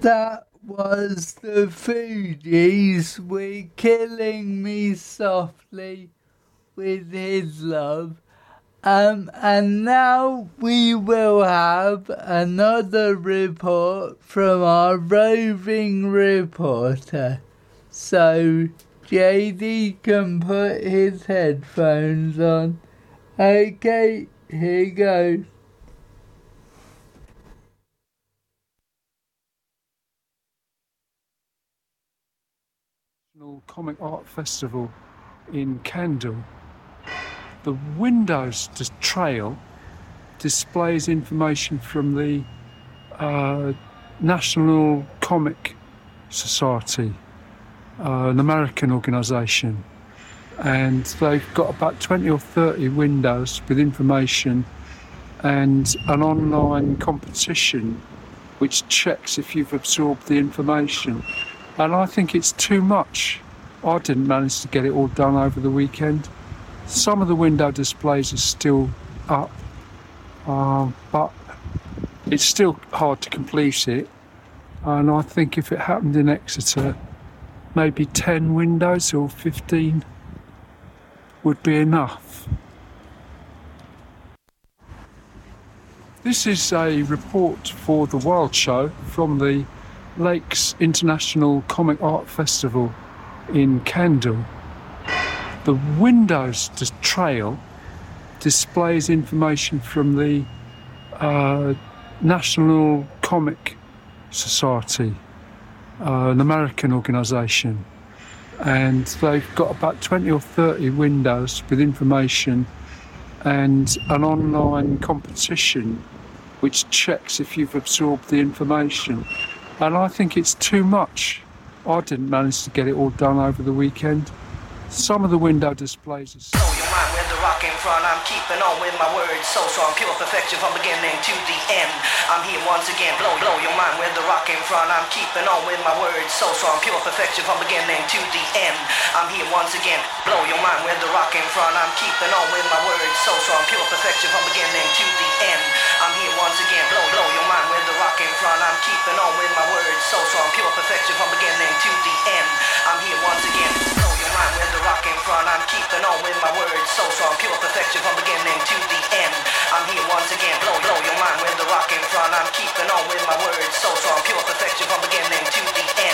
That was the Fugees with Killing Me Softly with His Love. And now we will have another report from our roving reporter. So JD can put his headphones on. Okay, here goes. Comic Art Festival in Kendal. The Windows Trail displays information from the National Comic Society, an American organisation, and they've got about 20 or 30 windows with information and an online competition which checks if you've absorbed the information. And I think it's too much. I didn't manage to get it all done over the weekend. Some of the window displays are still up, but it's still hard to complete it. And I think if it happened in Exeter, maybe 10 windows or 15 would be enough. This is a report for the Wild Show from the Lakes International Comic Art Festival in Kendal. The Windows Trail displays information from the National Comic Society, an American organisation, and they've got about 20 or 30 windows with information and an online competition which checks if you've absorbed the information. And I think it's too much. I didn't manage to get it all done over the weekend. Some of the window displays are... Blow your mind with the rock in front. I'm keeping on with my words so strong, pure perfection from beginning to the end. I'm here once again. Blow your mind with the rock in front. I'm keeping on with my words so strong, pure perfection from beginning to the end. I'm here once again. Blow your mind with the rock in front. I'm keeping on with my words so strong, pure perfection from beginning to the end. I'm here once again. Blow your mind with the rock in front. I'm keeping on with my words so strong, pure perfection from beginning to the end. I'm here once again. Blow your mind with the rock in front. I'm keeping on with my words so strong, pure perfection from